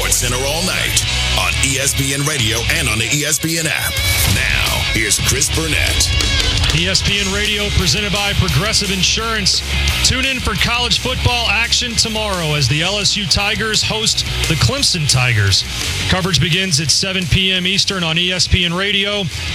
SportsCenter all night on ESPN Radio and on the ESPN app. Now, here's Chris Burnett. ESPN Radio presented by Progressive Insurance. Tune in for college football action tomorrow as the LSU Tigers host the Clemson Tigers. Coverage begins at 7 p.m. Eastern on ESPN Radio.